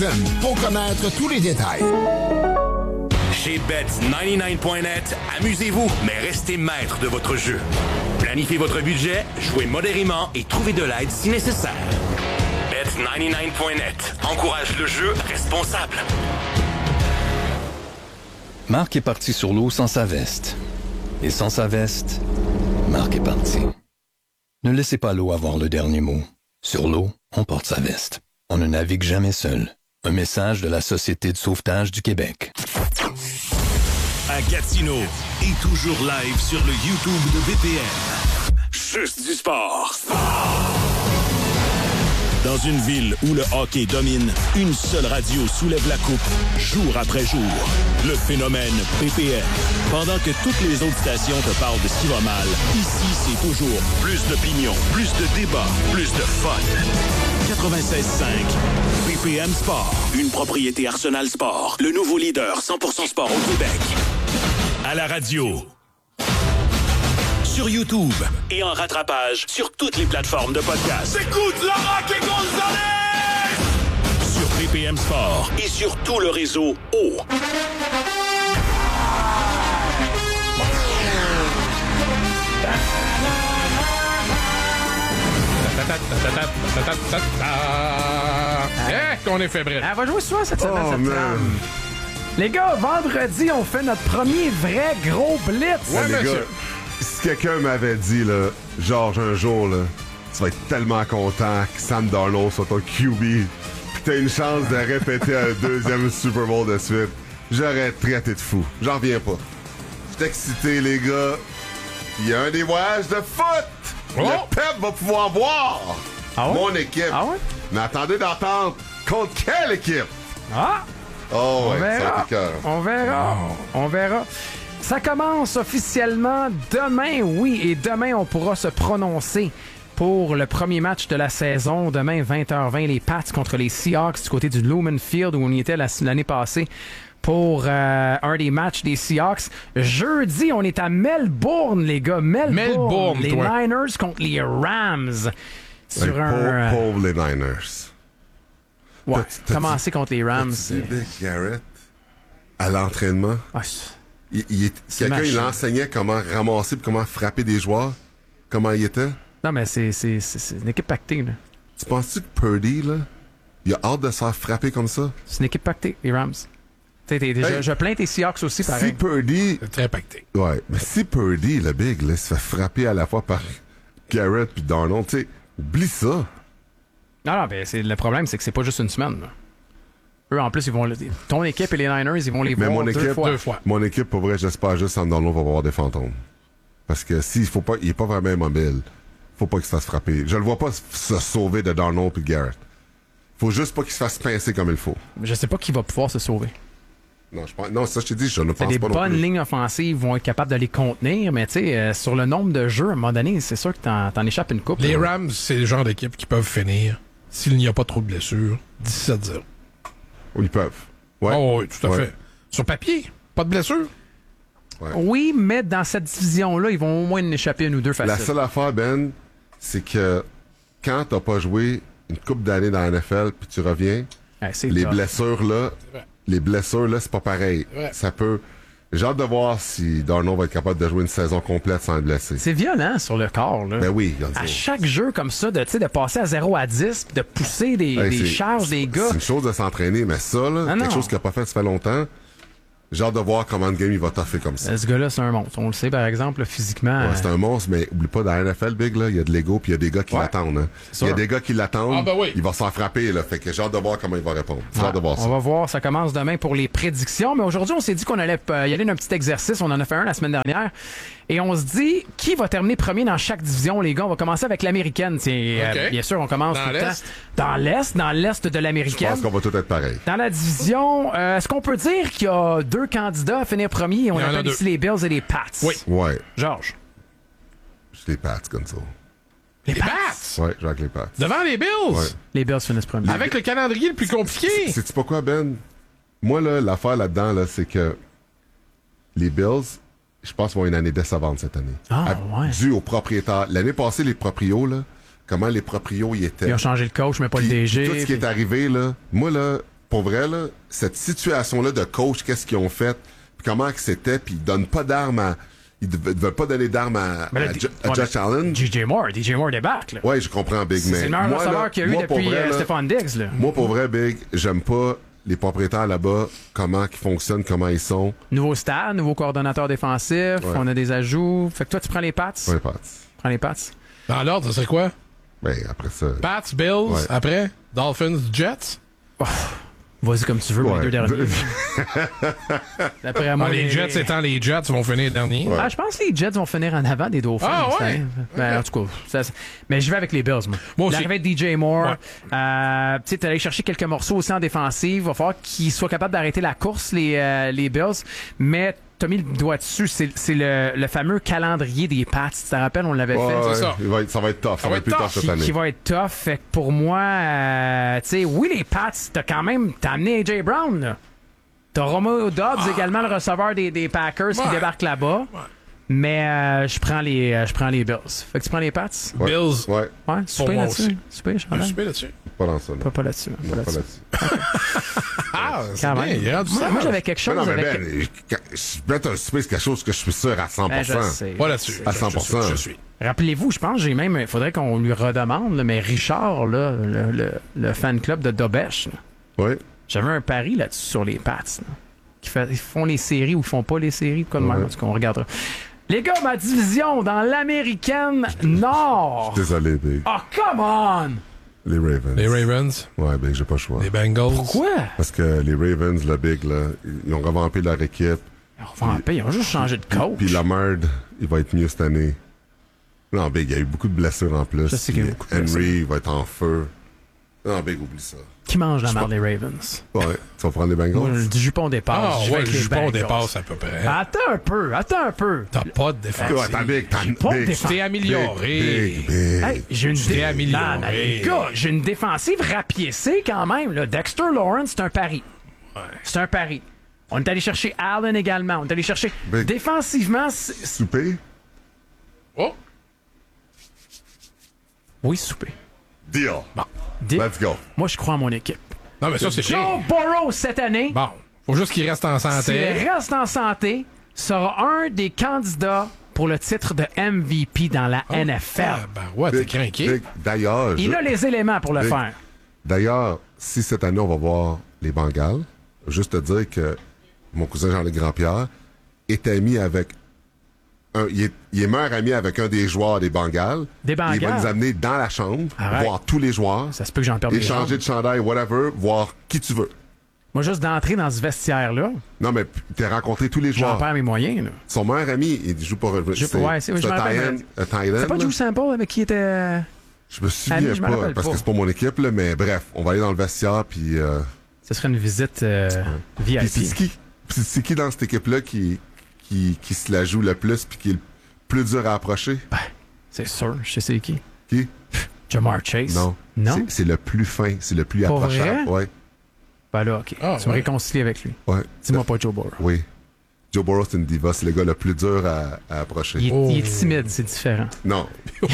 Franklin pour connaître tous les détails. Chez Bet99.net, amusez-vous, mais restez maître de votre jeu. Planifiez votre budget, jouez modérément et trouvez de l'aide si nécessaire. Bet99.net encourage le jeu responsable. Marc est parti sur l'eau sans sa veste. Et sans sa veste, Marc est parti. Ne laissez pas l'eau avoir le dernier mot. Sur l'eau, on porte sa veste. On ne navigue jamais seul. Un message de la Société de sauvetage du Québec. À Gatineau et toujours live sur le YouTube de BPM. Juste du sport. Dans une ville où le hockey domine, une seule radio soulève la coupe, jour après jour. Le phénomène PPM. Pendant que toutes les autres stations te parlent de ce qui va mal, ici, c'est toujours plus d'opinion, plus de débat, plus de fun. 96.5, PPM Sport. Une propriété Arsenal Sport. Le nouveau leader 100% sport au Québec. À la radio. Sur YouTube et en rattrapage sur toutes les plateformes de podcast. Écoute Laurent et Gonzalez! Sur BPM Sport et sur tout le réseau O. Qu'on est fébrile. Elle va jouer souvent cette semaine, cette trame. Les gars, vendredi, on fait notre premier vrai gros blitz. Ouais, les monsieur. gars, si quelqu'un m'avait dit, là, Georges, un jour, là, tu vas être tellement content que Sam Darnold soit ton QB pis t'as une chance de répéter un deuxième Super Bowl de suite, j'aurais traité de fou. J'en reviens pas. J'étais excité, les gars. Il y a un des voyages de foot. Oh! Le PEP va pouvoir voir mon équipe. Ah ouais? Mais attendez d'entendre contre quelle équipe? Ah! Oh, On ouais, ça va verra. être écœurant. On verra. On verra. Ça commence officiellement demain, oui, et demain, on pourra se prononcer pour le premier match de la saison. Demain, 20h20, les Pats contre les Seahawks du côté du Lumen Field où on y était l'année passée pour un des matchs des Seahawks. Jeudi, on est à Melbourne, les gars. Melbourne, les toi. Niners contre les Rams. Sur un... Pauvre les Niners. ouais, t'as- commencer contre les Rams. C'est Big Garrett à l'entraînement. Ah, Quelqu'un, match. il enseignait comment ramasser et comment frapper des joueurs. Comment il était. non, mais c'est une équipe pactée, là. Tu penses-tu que Purdy, là, il a hâte de se faire frapper comme ça? C'est une équipe pactée, les Rams. Je plains tes Seahawks aussi, pareil. Si Purdy... C'est très pacté. Ouais, mais si Purdy, le big, là, se fait frapper à la fois par Garrett puis Darnold, tu sais, oublie ça. Non, mais le problème, c'est que c'est pas juste une semaine, là. Eux, en plus, ton équipe et les Niners, ils vont les Mais voir mon équipe, deux fois. mon équipe, pour vrai, j'espère juste Sam Darnold va avoir des fantômes. Parce que il est pas vraiment mobile, faut pas qu'il se fasse frapper. Je le vois pas se sauver de Darnold puis Garrett. Faut juste pas qu'il se fasse pincer comme il faut. Je sais pas qui va pouvoir se sauver. Non, ça je t'ai dit, je ne pense Des pas non bonnes plus. lignes offensives vont être capables de les contenir, mais tu sais, sur le nombre de jeux, à un moment donné, c'est sûr que t'en échappes une coupe. Les là. Rams, c'est le genre d'équipe qui peuvent finir, s'il n'y a pas trop de blessures, 17-0. Ils peuvent. Ouais. Oh, oui, tout à Ouais. fait. Sur papier, pas de blessures. Oui, mais dans cette division-là, ils vont au moins en échapper une ou deux faciles. La seule affaire, Ben, c'est que quand t'as pas joué une coupe d'années dans la NFL puis tu reviens, Ouais, c'est les tough. blessures là, c'est pas pareil. Ouais. Ça peut. J'ai hâte de voir si Darnold va être capable de jouer une saison complète sans être blessé. C'est violent sur le corps, là. Ben oui, À chaque jeu comme ça, de passer à 0 à 10, puis de pousser des charges des gars. C'est une chose de s'entraîner, mais ça, là, Ah non. quelque chose qu'il a pas fait ça fait longtemps. J'ai hâte de voir comment le game il va toffer comme ça. Ce gars-là, c'est un monstre. On le sait, par exemple, là, physiquement. Ouais, c'est un monstre, mais oublie pas, dans la NFL, Big, là, il y a de l'ego puis il y a des gars qui l'attendent. Hein. Il y a des gars qui l'attendent. Ah, ben oui. Il va s'en frapper, là. Fait que j'ai hâte de voir comment il va répondre. J'ai hâte de voir ça. On va voir, ça commence demain pour les prédictions. Mais aujourd'hui, on s'est dit qu'on allait y aller d'un petit exercice. On en a fait un la semaine dernière. Et on se dit, qui va terminer premier dans chaque division, les gars? On va commencer avec l'américaine. OK. Bien sûr, on commence Dans tout le temps l'Est? dans l'Est de Je l'américaine. pense qu'on va tout être pareil. Dans la division, est-ce qu'on peut dire qu'il y a deux candidats à finir premier? On Il y en a appelle deux. ici les Bills et les Pats. Oui. Ouais. Georges. Je les Pats comme ça. Les Pats? Ouais, j'ai avec les Pats. Devant les Bills. Ouais. Les Bills finissent premier. Avec le calendrier le plus compliqué. Sais-tu pas quoi, Ben? Moi, là, l'affaire là-dedans, là, c'est que les Bills, je pense, vont avoir une année décevante cette année. Ah, ouais. Dû aux propriétaires. L'année passée, les proprios, là, comment les proprios y étaient. Ils ont changé le coach, mais pas Puis, le DG. tout ce qui est arrivé, là, moi, là, pour vrai, là, cette situation-là de coach, qu'est-ce qu'ils ont fait, puis comment que c'était, puis ils donnent pas d'armes à... Ils ne veulent pas donner d'armes à Josh Allen. DJ Moore débarque, là. Ouais, je comprends, Big, mais... C'est le meilleur receveur qu'il y a eu depuis Stephon Diggs, là. Moi, pour vrai, Big, j'aime pas les propriétaires là-bas, comment ils fonctionnent, comment ils sont. Nouveau stade, nouveau coordonnateur défensif, on a des ajouts. Fait que toi, tu prends les Pats? Ouais, Pats. Prends les Pats. Dans l'ordre, ça serait quoi? Ben, après ça... Pats, Bills, après? Dolphins, Jets? Oh, vas-y comme tu veux, les deux derniers. D'après moi, les Jets étant les Jets vont finir dernier. Ouais. Ah, je pense que les Jets vont finir en avant des Dolphins. Ah, ouais? Ben, en tout cas, mais je vais avec les Bills, moi. Moi aussi. L'arrivée de DJ Moore, tu sais, t'es allé chercher quelques morceaux aussi en défensive. Il va falloir qu'ils soient capables d'arrêter la course, les Bills. Mais t'as mis le doigt dessus, c'est le fameux calendrier des Pats. Tu te rappelles, on l'avait fait. c'est ça. Ça va être tough. Ça va être plus tough cette année. Qui va être tough. Fait que pour moi, tu sais, oui, les Pats, t'as amené AJ Brown, là. T'as Romeo Dobbs également, le receveur des Packers qui débarque là-bas. Ouais. Mais je prends les Bills. Fait que tu prends les Pats? Ouais. Bills. Ouais. Ouais, super moi là-dessus. aussi. Super, Chantal? Super là-dessus. Pas dans ça, non. Pas là-dessus. Non, pas là-dessus. Ah, c'est Quand bien. même. Il est rendu Moi, j'avais quelque chose Non, mais avec... Ben, un super, c'est quelque chose que je suis sûr à 100%. Ben, je sais. Pas là-dessus. À 100%. Je suis. Rappelez-vous, je pense, il faudrait qu'on lui redemande, là, mais Richard, là, le fan club de Dobesh, là, Oui. j'avais un pari là-dessus sur les Pats. Là, ils font les séries ou ils font pas les séries, quoi de même, en tout cas, on regardera. Les gars, ma division dans l'américaine Nord. Désolé, Big. Oh, come on! Les Ravens. Les Ravens. Ouais, Big, j'ai pas le choix. Les Bengals. Pourquoi? Parce que les Ravens, le Big, là, ils ont revampé leur équipe. Ils ont juste changé de coach. Puis Lamar, il va être mieux cette année. Non, Big, il y a eu beaucoup de blessures en plus. Je sais qu'il y a eu beaucoup de Henry va être en feu. Non, Big, oublie ça. Qui mange la merde, les Ravens? Ouais, tu vas prendre les Bengals? Moi, du jupon dépasse. Ah, Je vais ouais, avec le les jupon Bengals. dépasse à peu près. Attends un peu. T'as pas de défense. Ouais, attends, Big, Pas de Big. défense. T'es amélioré. Big, Big. Hey, j'ai une t'es amélioré. Non, les gars, j'ai une défensive rapiécée quand même. Là. Dexter Lawrence, c'est un pari. Ouais. C'est un pari. On est allé chercher Allen également. On est allé chercher... Big. Défensivement... Souper? Oh! Oui, souper. Deal. Bon. Let's go. Moi, je crois en mon équipe. Non, mais ça, c'est Joe bien. Burrow, cette année, Bon. Faut juste qu'il reste en s'il santé. reste en santé, sera un des candidats pour le titre de MVP dans la NFL. Ah, ben ouais, t'es Big, craqué. Big. D'ailleurs, Il a les éléments pour le Big. faire. D'ailleurs, si cette année on va voir les Bengals, juste te dire que mon cousin Jean-Luc Grandpierre est ami avec il est meilleur ami avec un des joueurs des Bengals. Des Bengals? Il va nous amener dans la chambre, Arrête. voir tous les joueurs, Ça se peut que j'en perde les jambes. échanger de chandail, whatever, voir qui tu veux. Moi, juste d'entrer dans ce vestiaire-là, Non, mais t'as rencontré tous les j'en joueurs. perds mes moyens. Là. Son meilleur ami, il joue pour Ouais, c'est- je me rappelle. un Thailand. C'est pas là. Drew Sample avec qui était... Je me souviens Ami, je me pas, rappelle parce pas. que c'est pas mon équipe, là, mais bref, on va aller dans le vestiaire, puis... Ce serait une visite Puis VIP. c'est qui dans cette équipe-là qui se la joue le plus puis qui est le plus dur à approcher? C'est sûr, je sais c'est qui. Qui? Jamar Chase. Non. Non? C'est le plus fin, c'est le plus Pour approchable. vrai? Ouais. Ben là, OK. Ah, tu me ouais. réconcilies avec lui. Ouais. Dis-moi pas Joe Burrow. Oui. Joe Burrow, c'est une diva. C'est le gars le plus dur à approcher. Il est timide, c'est différent. Non.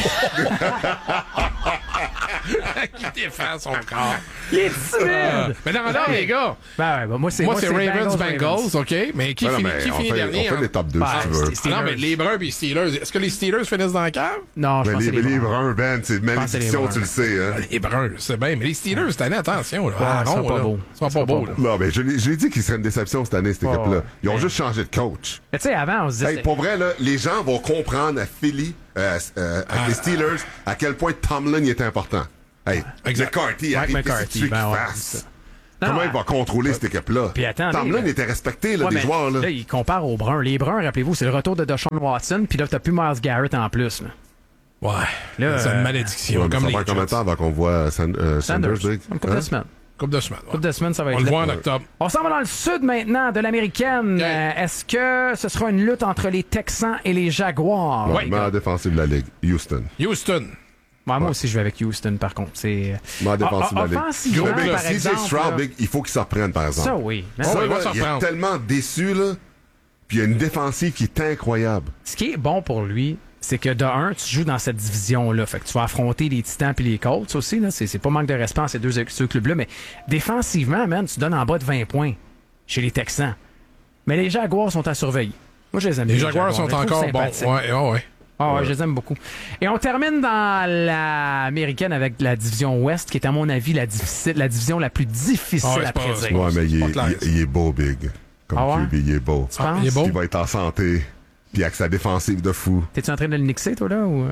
Qui défend son corps. Il est timide! Mais non, les gars. Ben ouais, ben moi, c'est Ravens, OK? Mais qui Non, finit, mais qui on finit fait dernier? on fait les top 2 si tu veux. c'est- Non, mais les Bruns et les Steelers. Est-ce que les Steelers finissent dans la cave? Non, je Mais pense que c'est les les Browns. Bruns, Ben, c'est pense que c'est les malédiction, Browns. tu le sais. Hein? Les Bruns, c'est bien. Mais les Steelers, cette année, attention. Là. Ah, ils sont pas là. beaux. Ils sont pas beaux. là. Non, mais je l'ai dit qu'il serait une déception cette année, cette équipe-là. Ils ont juste changé de coach. Mais tu sais, avant, on se disait... Hey, pour vrai, là, les gens vont comprendre à Philly, avec les Steelers, à quel point Tomlin est important. Hey, Exact. McCarthy, Mike arrive, qu'est-ce que McCarthy, tu veux qu'il ben ouais, fasse? c'est ça. Non, Comment non, il va contrôler cette équipe-là? Puis attendez, Tomlin là. était respecté, là, Ouais, des mais joueurs. Là. il compare aux Bruns. Les Bruns, rappelez-vous, c'est le retour de Deshaun Watson, puis là, t'as plus Myles Garrett en plus. Là. Ouais. Là, C'est une malédiction. Ouais, mais comme ça les va faire combien de temps Jets. avant qu'on voit Sanders, Big? Une couple de semaines. Couple de semaines. ouais. Couple de semaines, ça va On être le là. voit en octobre. On s'en va dans le sud maintenant de l'américaine. Ok. Est-ce que ce sera une lutte entre les Texans et les Jaguars? Ouais. Meilleur défensif de la Ligue, Houston. Houston. Moi aussi, je vais avec Houston, par contre. C'est Meilleur défensif de la Ligue. offensivement, Gros Big, par CJ exemple, Stroud, là, Big, il faut qu'il se reprenne, par exemple. ça, oui. Mais Ça, Ouais, il va là, se il est reprendre. tellement déçu, là. Puis il y a une défensive qui est incroyable. ce qui est bon pour lui, c'est que de un, tu joues dans cette division-là. Fait que tu vas affronter les Titans puis les Colts aussi. Là. C'est pas manque de respect à ces deux clubs-là. Mais défensivement, man, tu donnes en bas de 20 points chez les Texans. Mais les Jaguars sont à surveiller. Moi, je les aime bien. Les Jaguars sont encore bons. Ouais. Ah ouais, je les aime beaucoup. Et on termine dans l'américaine avec la division Ouest, qui est à mon avis la division la plus difficile à prédire. Ouais, mais il est beau, Big. Comme QB, il est beau. Tu penses? Il est beau. Il va être en santé. Puis avec sa défensive de fou. T'es-tu en train de le nixer, toi, là? Ou...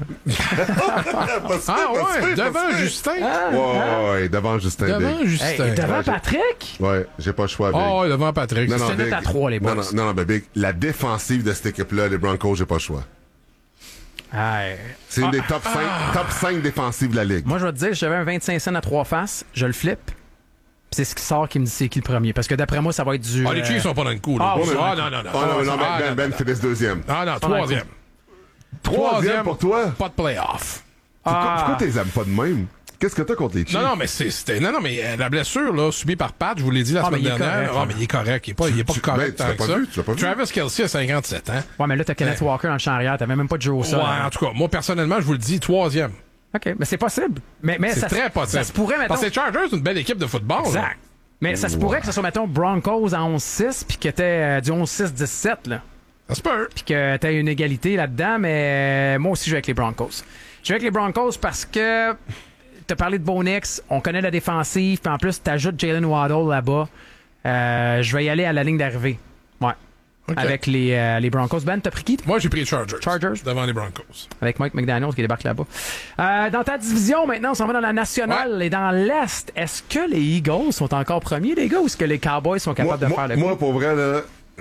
Devant Justin. Ouais, devant Justin. Hey, devant Patrick? Ouais, j'ai pas le choix, Big. Ouais, devant Patrick. Non, C'était Big. à 3, les boys. Non, mais Big, la défensive de cette équipe-là, les Broncos, j'ai pas le choix. C'est une des top 5 défensives de la Ligue. Moi, je vais te dire, j'avais un 25 cents à 3 faces, je le flippe. C'est ce qui sort qui me dit c'est qui le premier. Parce que d'après moi, ça va être du. Les Chiefs sont pas dans le coup. Là. Non, Ben finisse deuxième. Non, troisième. Troisième pour toi? Pas de playoff. Pourquoi t'es aimes pas de même? Qu'est-ce que t'as contre les Chiefs? Non, mais c'était. Non, mais la blessure, là, subie par Pat, je vous l'ai dit la semaine dernière. Mais il est correct. Il est pas correct tant que ça. Tu l'as pas vu? Travis Kelce a 57 ans. Ouais, mais là, t'as Kenneth Walker dans le champ arrière. T'avais même pas de Joe Ouais, en tout cas, moi, personnellement, je vous le dis, troisième. OK, mais c'est possible. Mais C'est ça, très possible. Ça se pourrait, mettons. Parce que les Chargers, c'est une belle équipe de football. Exact. Mais ça se pourrait que ce soit, mettons, Broncos à 11-6, puis que t'aies du 11-6-17, là. Ça se peut. Puis que t'aies une égalité là-dedans, mais moi aussi, je vais avec les Broncos. Je vais avec les Broncos parce que t'as parlé de Bo Nix, on connaît la défensive, puis en plus, t'ajoutes Jalen Waddle là-bas. Je vais y aller à la ligne d'arrivée. Ouais. Okay. Avec les Broncos. Ben, t'as pris qui? Moi, j'ai pris les Chargers. Chargers. Devant les Broncos. Avec Mike McDaniels qui débarque là-bas. Dans ta division, maintenant, on s'en va dans la nationale et dans l'Est. Est-ce que les Eagles sont encore premiers, les gars, ou est-ce que les Cowboys sont capables de faire le coup? Moi, pour vrai, là,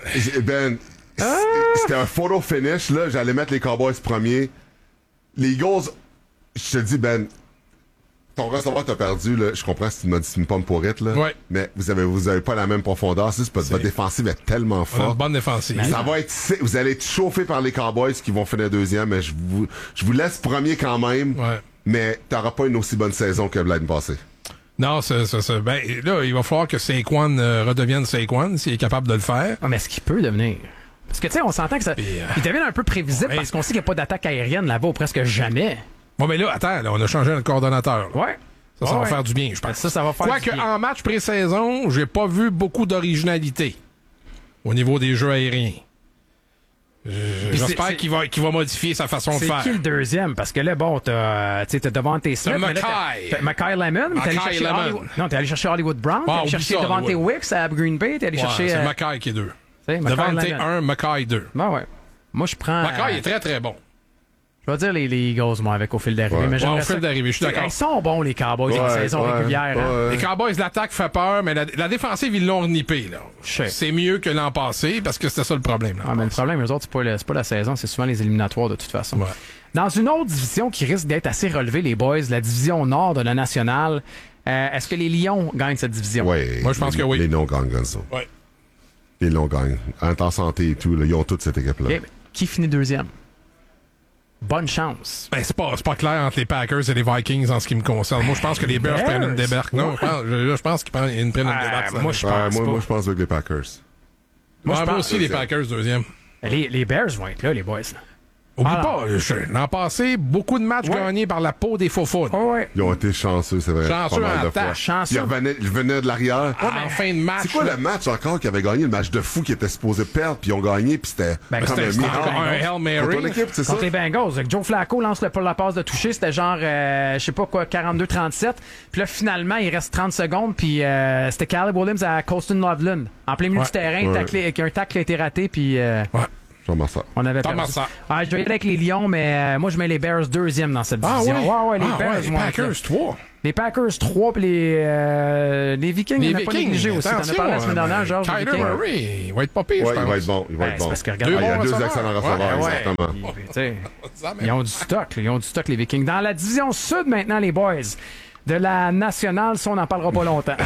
c'était un photo finish, là. J'allais mettre les Cowboys premiers. Les Eagles, je te dis, Ben, ton receveur t'a perdu, là. Je comprends si tu me dis une pomme pourrite, là. Ouais. Mais vous avez pas la même profondeur. Votre défensive est tellement On a une forte. bonne défensive. Ça va être, vous allez être chauffé par les Cowboys qui vont finir deuxième, mais je vous laisse premier quand même. Ouais. Mais t'auras pas une aussi bonne saison que l'année passée. Non, ben, là, il va falloir que Saquon redevienne Saquon s'il est capable de le faire. Ah, mais est-ce qu'il peut devenir? Parce que, tu sais, on s'entend que ça. Il devient un peu prévisible parce qu'on sait qu'il n'y a pas d'attaque aérienne là-bas ou presque jamais. Bon, mais là, attends, on a changé le coordonnateur. Là. Ouais. Ça va faire du bien, je pense. Ça va faire Quoique, du bien. en match pré-saison, j'ai pas vu beaucoup d'originalité au niveau des jeux aériens. J'espère qu'il va modifier sa façon de faire. C'est qui le deuxième? Parce que là, bon, t'as Devante Smith. Mackay Lemon. T'es allé chercher Hollywood Brown. T'es allé chercher Devante Wicks à Green Bay. T'es allé chercher. C'est Mackay qui est 2. Devante 1, Mackay 2. Ben ouais. Moi, je prends. Mackay est très, très bon. Je vais dire les Eagles, moi, avec au fil d'arrivée. Ouais. Mais Au fil d'arrivée, je suis d'accord. Ils sont bons, les Cowboys, en saison régulière. Hein. Les Cowboys, l'attaque fait peur, mais la défensive, ils l'ont renippé. Là. C'est mieux que l'an passé, parce que c'était ça le problème. Mais le problème, eux autres, c'est pas la saison, c'est souvent les éliminatoires de toute façon. Ouais. Dans une autre division qui risque d'être assez relevée, les boys, la division nord de la nationale, est-ce que les Lions gagnent cette division? Ouais. Moi, je pense que oui. Les Lions gagnent ça. Ouais. Les Lions gagnent. En temps santé et tout, là, ils ont toute cette équipe-là. Okay. Qui finit deuxième? Bonne chance. Ben, c'est pas clair entre les Packers et les Vikings en ce qui me concerne. Moi, je pense que les Bears prennent une débarque. Non, je pense qu'ils prennent une débarque. Moi, je pense moi, je pense avec les Packers. Moi, je pense aussi les Packers deuxième. Les Bears vont être là, les boys. Oublie pas, l'an passé, beaucoup de matchs gagnés par la peau des faux-fous. Ouais. Ils ont été chanceux, c'est vrai. Chanceux pas mal en de fois. temps, chanceux. Ils revenaient de l'arrière. En fin de match. C'est quoi le match encore qui avait gagné? Le match de fou qui était supposé perdre, puis ils ont gagné, puis c'était comme c'était encore un Hail Contre Mary. l'équipe, c'est ça? Contre les Bengals. Joe Flacco lance la passe de toucher. C'était genre, je sais pas quoi, 42-37. Puis là, finalement, il reste 30 secondes. Puis c'était Caleb Williams à Colston Loveland. En plein milieu du terrain, un tacle a été raté. Puis on avait perdu. Je vais y aller avec les Lions, mais moi, je mets les Bears deuxième dans cette division. Ouais, les Bears. les Packers 3. Les Packers 3 puis les Vikings, les on n'a pas négligé aussi. T'en as parlé la semaine dernière, Georges. Kyler Murray, il va être pas pire, je pense. Il va être bon. Il va être bon. Parce que, Il y a deux receveurs. excellents receveurs, exactement. Ils ont du stock, les Vikings. Dans la division sud, maintenant, les boys. De la nationale, ça, on n'en parlera pas longtemps.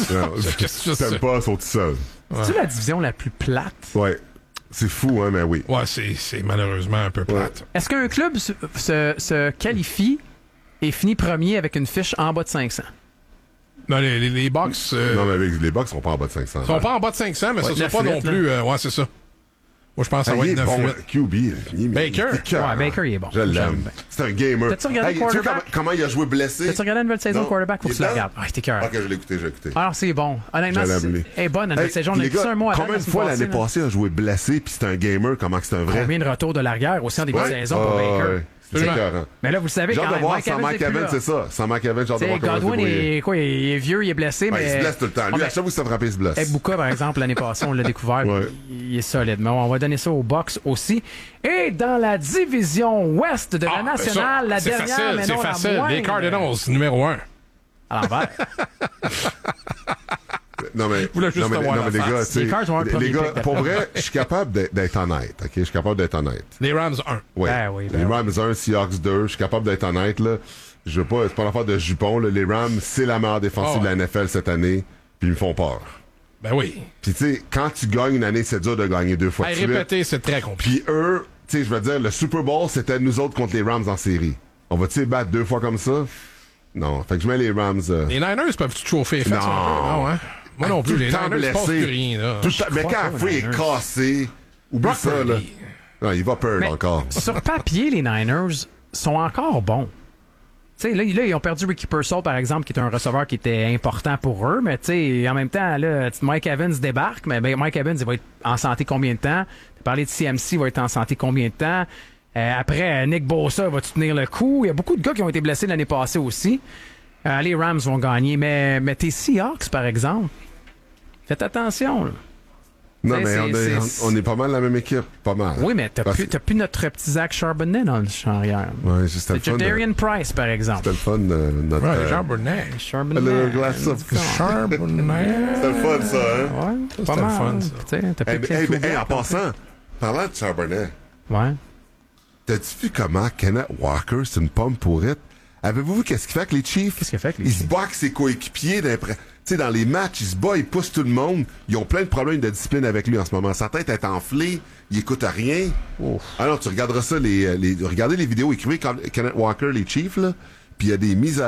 T'aimes pas, sont tout seuls. C'est-tu la division la plus plate? Ouais. C'est fou, hein, mais oui. Ouais, c'est malheureusement un peu plate. Est-ce qu'un club se qualifie et finit premier avec une fiche en bas de 500? Non, les Bucks... Non, mais les Bucks sont pas en bas de 500. Ils sont pas en bas de 500, mais ce ne sont pas non plus... ouais, c'est ça. Moi, je pense que ça va il être est 9-8. bon, QB. Baker? Ouais, Baker, il est bon. Je l'aime. J'aime. C'est un gamer. T'as-tu regardé tu sais quarterback? comment il a joué blessé? T'as-tu regardé la nouvelle saison Non. de quarterback? Faut que tu la Il est regardes. Ah, t'es cœur. Ok, je l'ai écouté. Alors, c'est bon. Honnêtement, Je l'aime, lui. elle est bonne la nouvelle saison. On a les dit ça gars, un mois avant. combien de la fois semaine l'année passée il a joué blessé puis c'était un gamer? Comment que c'est un vrai? Combien de retours de l'arrière aussi en début de saison pour Ah, Baker? ouais. C'est écœurant. Mais là, vous le savez, J'ai quand hâte de même, voir Mike sans Evans Mike est plus Evans, là. c'est ça. Sans Mike Evans, j'ai hâte de voir comment il va se Godwin débrouiller. il est vieux, il est blessé, Ouais, mais... il se blesse tout le temps. Lui, à chaque fois qu'il se fait frapper, il se blesse. Ebouka, par exemple, l'année passée, on l'a découvert. Ouais. Il est solide. Mais on va donner ça aux Bucks aussi. Et dans la division ouest de la nationale, la dernière, facile, mais c'est non facile. la moindre. Les Cardinals, numéro 1. À l'envers. Non, mais, Vous voulez juste avoir la les face. gars, tu sais, Les Cards vont avoir le les premier gars, pick pour d'après. vrai, je suis capable d'être honnête, ok? Je suis capable d'être honnête. Les Rams, 1. Ouais. Ben oui, ben les oui. Rams 1, Seahawks 2, je suis capable d'être honnête, là. Je veux pas, c'est pas une affaire de jupon, là. Les Rams, c'est la meilleure défensive de la NFL cette année, puis ils me font peur. Ben oui. Puis tu sais, quand tu gagnes une année, c'est dur de gagner 2 fois À de suite. répéter, c'est très compliqué. Puis eux, tu sais, je veux dire, le Super Bowl, c'était nous autres contre les Rams en série. On va-tu les battre 2 fois comme ça? Non. Fait que je mets les Rams... Les Niners peuvent-tu chauffer les fesses Non. un peu? Non, hein? Moi non plus, Tout les le temps Niners ne passent blessé. plus rien, là. Tout le temps- mais crois quand pas, Free les est Niners. cassé, oublie Brock ça, là. Purdy. Non, il va perdre Mais encore. sur papier, les Niners sont encore bons. Tu sais, là, ils ont perdu Ricky Pearsall, par exemple, qui est un receveur qui était important pour eux, mais tu sais, en même temps, là, Mike Evans débarque, mais ben, Mike Evans, il va être en santé combien de temps? Tu as parlé de CMC, il va être en santé combien de temps? Après, Nick Bosa va-tu tenir le coup? Il y a beaucoup de gars qui ont été blessés l'année passée aussi. Les Rams vont gagner, mais tes Seahawks, par exemple, faites attention, là. Non, C'est- mais on est pas mal la même équipe. Pas mal. Oui, mais t'as Parce- plus notre petit Zach Charbonnet dans le champ arrière. Ouais, c'était le C'est fun. Jadarian Price, par exemple. C'était le fun, notre... Ouais, Jean Burnett. Charbonnet. le glace up. Charbonnet. C'était le fun, ça, hein? Ouais, pas C'était le mal. fun, ça. Tu sais, t'as Hey, plus hey, Clint hey, en Kubiak, passant, parlant de Charbonnet, Ouais. t'as-tu vu comment Kenneth Walker, c'est une pomme pourrite? Avez-vous vu qu'est-ce qu'il fait avec les Chiefs? Qu'est-ce qu'il fait avec les Il se Chiefs? bat avec ses coéquipiers. Tu sais, dans les matchs, il se bat, il pousse tout le monde. Ils ont plein de problèmes de discipline avec lui en ce moment. Sa tête est enflée, il écoute à rien. Alors, tu regarderas ça, regardez les vidéos, écrivez Kenneth Walker, les Chiefs, là, puis il y a des mises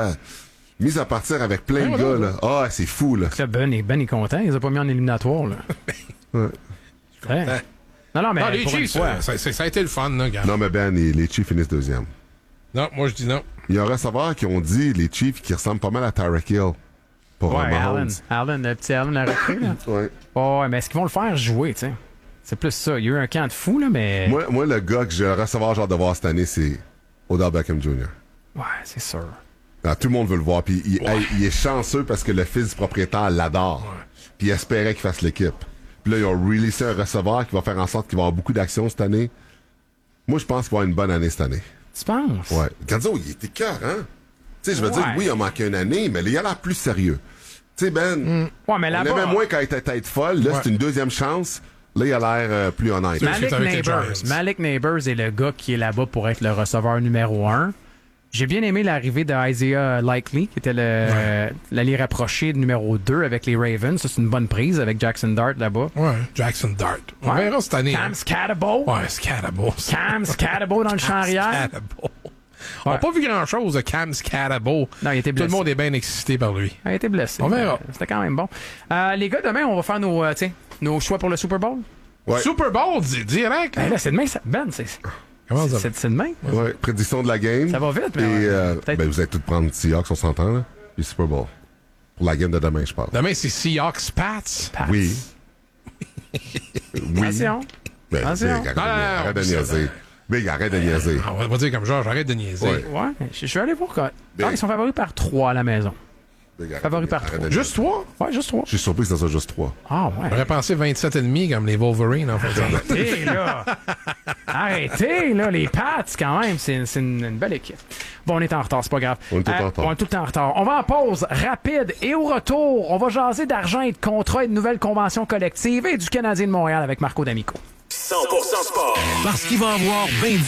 à partir avec plein de gars, là. Ah, c'est fou, là. Là, Ben est content. Il les a pas mis en éliminatoire, là. Ouais. Ouais. Non, mais Non, les pour une Chiefs, fois. ça a été le fun, là, gars. Non, mais Ben, les Chiefs finissent deuxième. Non, moi, je dis non. Il y a un receveur qui ont dit, les Chiefs, qui ressemblent pas mal à Tyreek Hill. Pour Ouais, Mahomes. Allen, le petit Allen, la recrue, là. Ouais. Ouais, mais est-ce qu'ils vont le faire jouer, tu sais? C'est plus ça. Il y a eu un camp de fou, là, mais. Moi, le gars que j'ai recevoir genre de voir cette année, c'est Odell Beckham Jr. Ouais, c'est sûr. Alors, tout le monde veut le voir. Puis il est chanceux parce que le fils du propriétaire l'adore. Puis il espérait qu'il fasse l'équipe. Puis là, ils ont releasé un receveur qui va faire en sorte qu'il va avoir beaucoup d'actions cette année. Moi, je pense qu'il va avoir une bonne année cette année. Tu penses? Ouais. Canzo, il était cœur, hein? Tu sais, je veux dire, Ouais. oui, il a manqué une année, mais là, il a l'air plus sérieux. Tu sais, Ben, Ouais, mais on là-bas. l'aimait moins quand il était tête folle. Là, Ouais. c'est une deuxième chance. Là, il a l'air plus honnête. C'est- Malik avec les Neighbors. Giants. Malik Neighbors est le gars qui est là-bas pour être le receveur numéro 1. J'ai bien aimé l'arrivée de Isaiah Likely, qui était l'allié rapproché de numéro 2 avec les Ravens. Ça, c'est une bonne prise avec Jackson Dart là-bas. Ouais, Jackson Dart. On Ouais. verra cette année. Cam hein. Scatterbo. Ouais, Scatabo. Cam Scatterbo dans le champ arrière. Scatabo. On n'a pas vu grand-chose de Cam Scatabo. Non, il était Tout le blessé. monde est bien excité par lui. Il a été blessé. On verra. C'était quand même bon. Les gars, demain, on va faire nos choix pour le Super Bowl. Ouais. Super Bowl, direct. Ben là, c'est demain. Ben, Comment ça? c'est demain. Ouais, prédiction de la game. Ça va vite, mais Et peut-être. ben, vous allez tous prendre Seahawks, on s'entend, là. Puis Super Bowl. Pour la game de demain, je parle. Demain, c'est Seahawks Pats. Pats. Oui. Oui. Attention. Ben, Attention. Big, Non, arrête de non, niaiser. Big, arrête de niaiser. On va dire comme Georges, arrête de niaiser. Ouais. Ouais, je vais aller voir quand. Ben. Ah, ils sont favoris par 3 à la maison. Big, arrête Favori de- par arrête trois. de Juste toi? Ouais, juste 3. Je suis surpris que ça soit juste 3. Ah, ouais. J'aurais pensé 27,5 comme les Wolverines, en fait. Arrêtez, là. Arrêtez, là. Les Pats, quand même, c'est une belle équipe. Bon, on est en retard, c'est pas grave. On est tout le temps en retard. On est tout le temps en retard. On va en pause rapide et au retour, on va jaser d'argent et de contrats et de nouvelles conventions collectives et du Canadien de Montréal avec Marco D'Amico. 100% sport. Parce qu'il va avoir 20